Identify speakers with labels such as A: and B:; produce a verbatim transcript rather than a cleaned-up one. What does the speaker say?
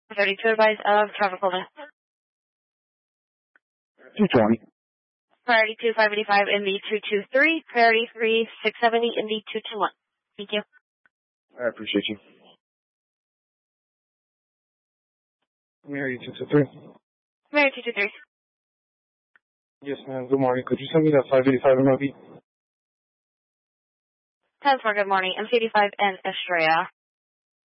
A: thirty-two advise of traffic holding.
B: two twenty.
A: Priority two five eighty-five in the two two three, priority three six seventy in the two two one. Thank you.
B: I appreciate you. Mary two two three.
A: Mary two two three.
B: Yes, ma'am. Good morning. Could you send me that five eighty-five M L B?
A: ten four, good morning. M C eighty-five and Estrella.